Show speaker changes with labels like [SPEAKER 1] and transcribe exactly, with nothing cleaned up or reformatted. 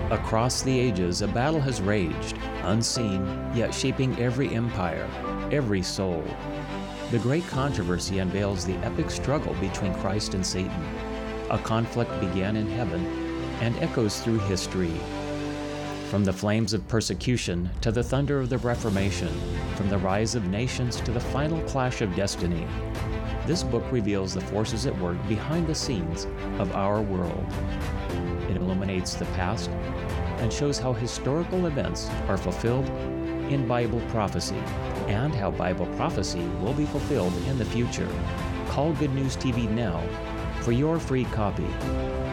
[SPEAKER 1] Across the ages, a battle has raged, unseen, yet shaping every empire, every soul. The great controversy unveils the epic struggle between Christ and Satan. A conflict began in heaven and echoes through history. From the flames of persecution to the thunder of the Reformation, from the rise of nations to the final clash of destiny, this book reveals the forces at work behind the scenes of our world. It illuminates the past and shows how historical events are fulfilled in Bible prophecy and how Bible prophecy will be fulfilled in the future. Call Good News T V now for your free copy.